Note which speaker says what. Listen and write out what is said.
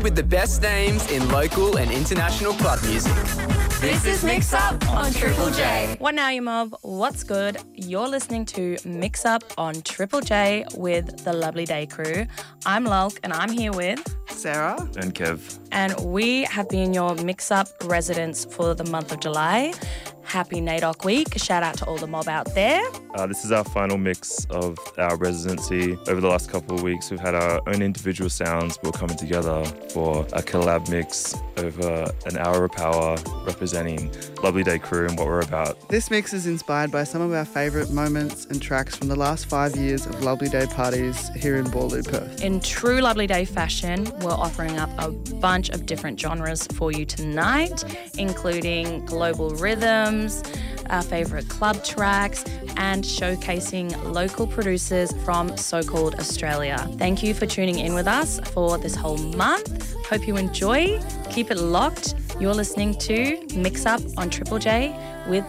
Speaker 1: With the best names in local and international club music.
Speaker 2: This is Mix Up on Triple J.
Speaker 3: What now, you mob? What's good? You're listening to Mix Up on Triple J with the Lovely Day crew. I'm Lulk and I'm here with
Speaker 4: Sarah
Speaker 5: and Kev.
Speaker 3: And we have been your Mix Up residents for the month of July. Happy NAIDOC week. Shout out to all the mob out there.
Speaker 5: This is our final mix of our residency. Over the last couple of weeks, we've had our own individual sounds. We're coming together for a collab mix over an hour of power representing Lovely Day crew and what we're about.
Speaker 4: This mix is inspired by some of our favourite moments and tracks from the last 5 years of Lovely Day parties here in Boorloo, Perth.
Speaker 3: In true Lovely Day fashion, we're offering up a bunch of different genres for you tonight, including global rhythms, our favourite club tracks, and showcasing local producers from so-called Australia. Thank you for tuning in with us for this whole month. Hope you enjoy. Keep it locked. You're listening to Mix Up on Triple J with